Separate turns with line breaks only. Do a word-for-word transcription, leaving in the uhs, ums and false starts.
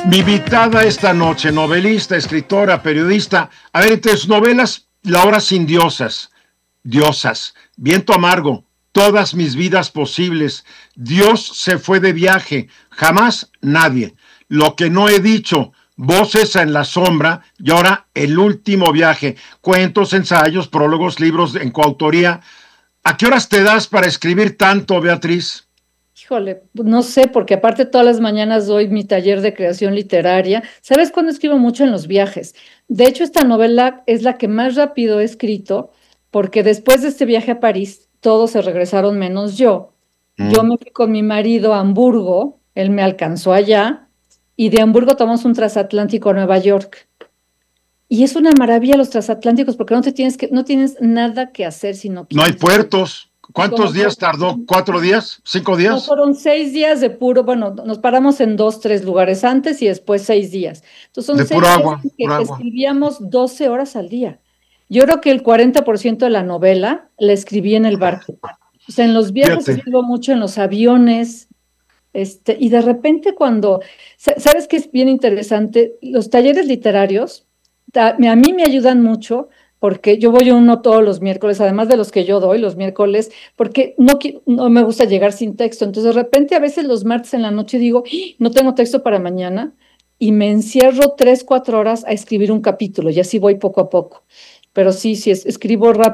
Mi invitada esta noche, novelista, escritora, periodista. A ver, entre sus novelas, La hora sin diosas, Diosas, Viento amargo, Todas mis vidas posibles, Dios se fue de viaje, Jamás nadie, Lo que no he dicho, Voces en la sombra y ahora El último viaje. Cuentos, ensayos, prólogos, libros en coautoría. ¿A qué horas te das para escribir tanto, Beatriz?
Híjole, no sé, porque aparte todas las mañanas doy mi taller de creación literaria. ¿Sabes cuándo escribo mucho? En los viajes. De hecho, esta novela es la que más rápido he escrito, porque después de este viaje a París, todos se regresaron menos yo. Yo
Mm.
me fui con mi marido a Hamburgo, él me alcanzó allá, y de Hamburgo tomamos un transatlántico a Nueva York. Y es una maravilla los transatlánticos, porque no te tienes que, no tienes nada que hacer si no
No hay
quieres.
puertos.
Y
¿Cuántos
como
días tardó? ¿Cuatro días? ¿Cinco
No,
días?
fueron seis días de puro, bueno, nos paramos en dos, tres lugares antes y después seis días. Entonces son
De
seis
pura
días
agua,
en
pura
que
agua.
escribíamos doce horas al día. Yo creo que el cuarenta por ciento de la novela la escribí en el barco. O sea, en los viajes
Fíjate.
escribo mucho, en los aviones, este, y de repente cuando, sa- ¿sabes qué es bien interesante? Los talleres literarios, ta- me- a mí me ayudan mucho porque yo voy a uno todos los miércoles, además de los que yo doy los miércoles, porque no, qui- no me gusta llegar sin texto. Entonces, de repente, a veces los martes en la noche digo, "¡Ah! No tengo texto para mañana", y me encierro tres, cuatro horas a escribir un capítulo, y así voy poco a poco. Pero sí, sí, es- escribo rápido.